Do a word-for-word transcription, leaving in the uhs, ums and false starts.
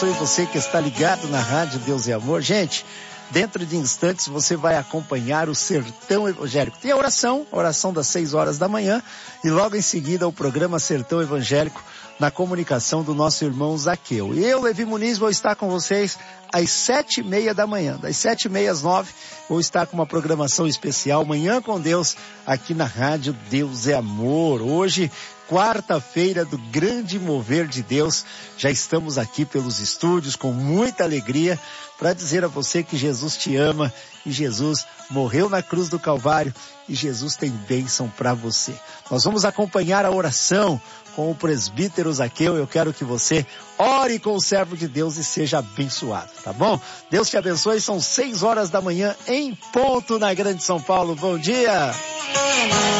abençoe você que está ligado na Rádio Deus e Amor. Gente, dentro de instantes você vai acompanhar o Sertão Evangélico. Tem a oração, a oração das seis horas da manhã, e logo em seguida o programa Sertão Evangélico na comunicação do nosso irmão Zaqueu. E eu, Levi Muniz, vou estar com vocês às sete e meia da manhã. Das sete e meia às nove, vou estar com uma programação especial, Manhã com Deus, aqui na Rádio Deus é Amor. Hoje, quarta-feira do grande mover de Deus, já estamos aqui pelos estúdios com muita alegria para dizer a você que Jesus te ama e Jesus morreu na cruz do Calvário e Jesus tem bênção para você. Nós vamos acompanhar a oração com o presbítero Zaqueu. Eu quero que você ore com o servo de Deus e seja abençoado, tá bom? Deus te abençoe, são seis horas da manhã em ponto na Grande São Paulo. Bom dia!